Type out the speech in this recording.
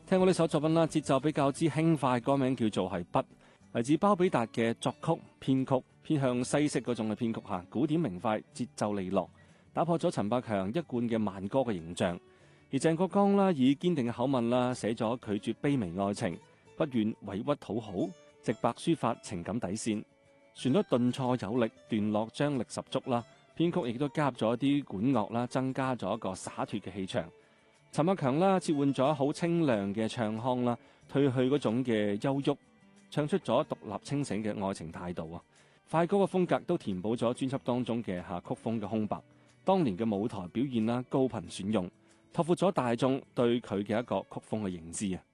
聽過呢首作品啦，節奏比較之輕快，歌名叫做係筆，嚟自包比達嘅作曲編曲，偏向西式嗰種嘅編曲嚇，古典明快，節奏利落，打破咗陳百強一貫嘅慢歌嘅形象。而鄭國江啦，以堅定嘅口吻啦，寫咗拒絕卑微愛情，不願委屈討好，直白抒發情感底線，旋律頓挫有力，段落張力十足啦。編曲亦都加入咗一啲管樂啦，增加咗一個灑脫嘅氣場。陳百強啦，切換咗好清亮嘅唱腔啦，褪去嗰種嘅憂鬱，唱出咗獨立清醒嘅愛情態度啊！快歌嘅風格都填補咗專輯當中嘅曲風嘅空白。當年嘅舞台表現啦，高頻選用，拓闊咗大眾對佢嘅一個曲風嘅認知啊！